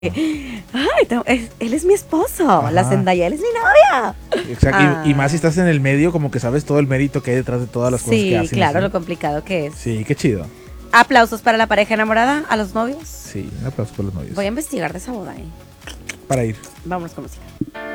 Ay, él es mi esposo, Ajá. la Zendaya, él es mi novia. Exacto. Y más si estás en el medio, como que sabes todo el mérito que hay detrás de todas las cosas que Sí, hacen. claro, así. lo complicado que es. Sí, qué chido. Aplausos para la pareja enamorada, a los novios. Sí, un aplauso por los novios. Voy a investigar de esa boda, Para ir. Vámonos con música.